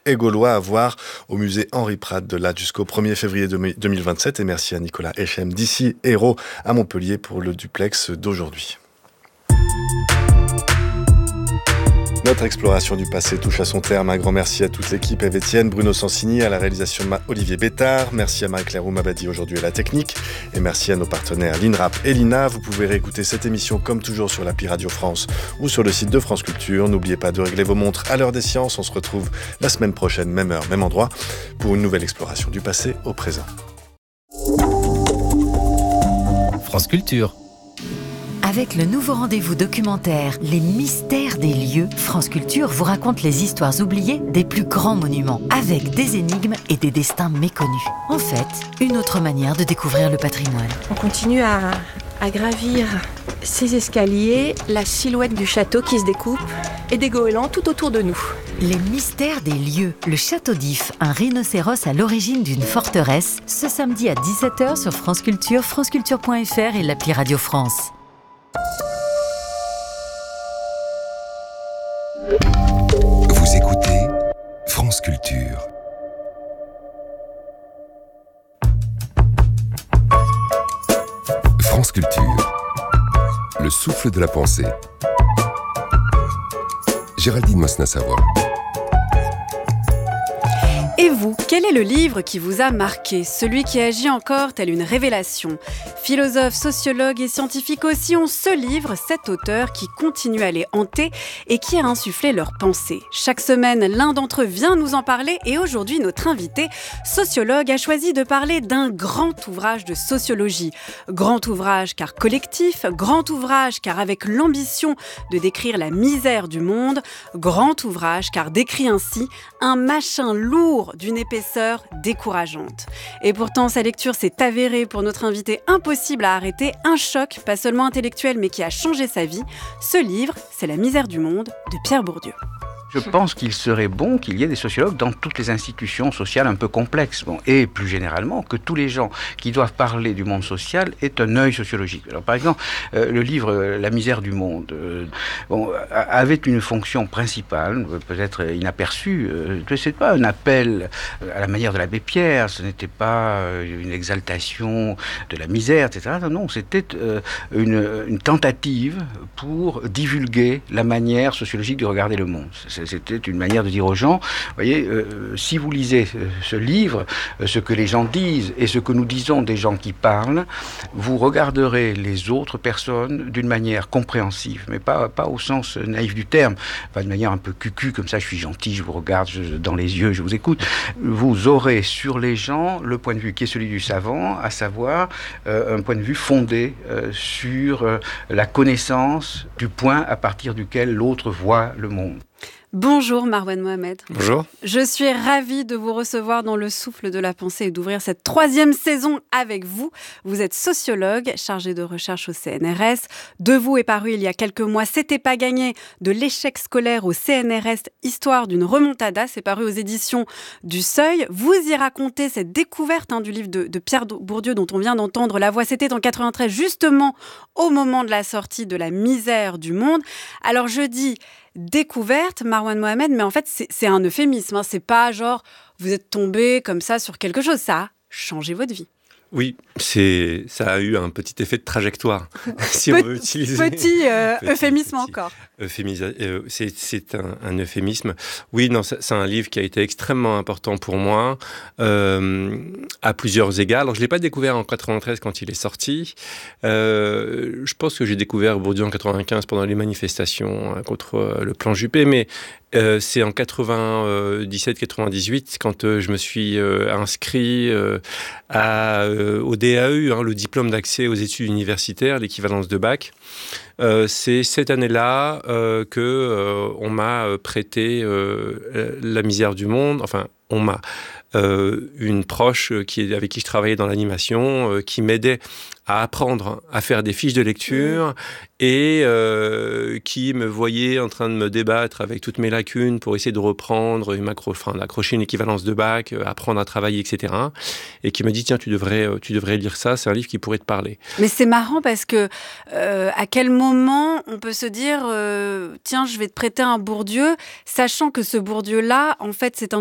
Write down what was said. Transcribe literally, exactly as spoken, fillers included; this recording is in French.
et gaulois à voir au musée Henri Pratt de là jusqu'au premier février deux mille vingt-sept. Et merci à Nicolas Echem d'ici Hérault à Montpellier pour le duplex d'aujourd'hui. Notre exploration du passé touche à son terme. Un grand merci à toute l'équipe, Eve Etienne, Bruno Sansini, à la réalisation Olivier Bétard. Merci à Marie-Claire Oumabadi aujourd'hui à la technique. Et merci à nos partenaires l'INRAP et l'I N A. Vous pouvez réécouter cette émission comme toujours sur l'appli Radio France ou sur le site de France Culture. N'oubliez pas de régler vos montres à l'heure des sciences. On se retrouve la semaine prochaine, même heure, même endroit, pour une nouvelle exploration du passé au présent. France Culture. Avec le nouveau rendez-vous documentaire Les mystères des lieux, France Culture vous raconte les histoires oubliées des plus grands monuments, avec des énigmes et des destins méconnus. En fait, une autre manière de découvrir le patrimoine. On continue à, à gravir ces escaliers, la silhouette du château qui se découpe et des goélands tout autour de nous. Les mystères des lieux, le château d'If, un rhinocéros à l'origine d'une forteresse, ce samedi à dix-sept heures sur France Culture, franceculture point f r et l'appli Radio France. Vous écoutez France Culture. France Culture. Le souffle de la pensée. Géraldine Mosna-Savoie. Et vous, quel est le livre qui vous a marqué, celui qui agit encore tel une révélation ? Philosophes, sociologues et scientifiques aussi ont ce livre, cet auteur qui continue à les hanter et qui a insufflé leurs pensées. Chaque semaine, l'un d'entre eux vient nous en parler et aujourd'hui, notre invité, sociologue, a choisi de parler d'un grand ouvrage de sociologie. Grand ouvrage car collectif, grand ouvrage car avec l'ambition de décrire la misère du monde, grand ouvrage car décrit ainsi un machin lourd d'une épaisseur décourageante. Et pourtant, sa lecture s'est avérée pour notre invité impossible à arrêter, un choc, pas seulement intellectuel, mais qui a changé sa vie. Ce livre, c'est La misère du monde de Pierre Bourdieu. Je pense qu'il serait bon qu'il y ait des sociologues dans toutes les institutions sociales un peu complexes. Bon, et plus généralement, que tous les gens qui doivent parler du monde social aient un œil sociologique. Alors, par exemple, euh, le livre euh, La misère du monde euh, bon, avait une fonction principale, peut-être inaperçue. Euh, ce n'est pas un appel à la manière de l'abbé Pierre, ce n'était pas euh, une exaltation de la misère, et cetera. Non, non, c'était euh, une, une tentative pour divulguer la manière sociologique de regarder le monde. C'est, C'était une manière de dire aux gens, vous voyez, euh, si vous lisez ce livre, euh, ce que les gens disent et ce que nous disons des gens qui parlent, vous regarderez les autres personnes d'une manière compréhensive, mais pas, pas au sens naïf du terme, pas de manière un peu cucu, comme ça je suis gentil, je vous regarde je, dans les yeux, je vous écoute. Vous aurez sur les gens le point de vue qui est celui du savant, à savoir euh, un point de vue fondé euh, sur euh, la connaissance du point à partir duquel l'autre voit le monde. Bonjour Marwan Mohamed. Bonjour. Je suis ravie de vous recevoir dans le souffle de la pensée et d'ouvrir cette troisième saison avec vous. Vous êtes sociologue, chargé de recherche au C N R S. De vous est paru il y a quelques mois « C'était pas gagné » de l'échec scolaire au C N R S, histoire d'une remontada. C'est paru aux éditions du Seuil. Vous y racontez cette découverte hein, du livre de, de Pierre Bourdieu dont on vient d'entendre la voix. C'était en quatre-vingt-treize, justement au moment de la sortie de La misère du monde. Alors je dis découverte, Marwan Mohamed, mais en fait, c'est, c'est un euphémisme. Hein. C'est pas genre, vous êtes tombé comme ça sur quelque chose. Ça a changé votre vie. Oui, c'est, ça a eu un petit effet de trajectoire, si Pe- on veut utiliser. Petit, euh, petit euphémisme petit, encore. Euphémisme, euh, c'est, c'est un, un euphémisme. Oui, non, c'est, c'est un livre qui a été extrêmement important pour moi, euh, à plusieurs égards. Alors, je ne l'ai pas découvert en quatre-vingt-treize quand il est sorti. Euh, je pense que j'ai découvert Bourdieu en quatre-vingt-quinze pendant les manifestations contre euh, le plan Juppé, mais Euh, c'est en quatre-vingt-dix-sept quatre-vingt-dix-huit quand euh, je me suis euh, inscrit euh, à, euh, au D A U, hein, le diplôme d'accès aux études universitaires, l'équivalence de bac. Euh, c'est cette année-là euh, que euh, on m'a prêté euh, La misère du monde. Enfin, on m'a euh, une proche qui, avec qui je travaillais dans l'animation, euh, qui m'aidait à apprendre à faire des fiches de lecture et euh, qui me voyait en train de me débattre avec toutes mes lacunes pour essayer de reprendre, une macro, enfin, d'accrocher une équivalence de bac, apprendre à travailler, et cetera. Et qui me dit, tiens, tu devrais, tu devrais lire ça, c'est un livre qui pourrait te parler. Mais c'est marrant parce que euh, à quel moment on peut se dire, euh, tiens, je vais te prêter un Bourdieu, sachant que ce Bourdieu-là, en fait, c'est un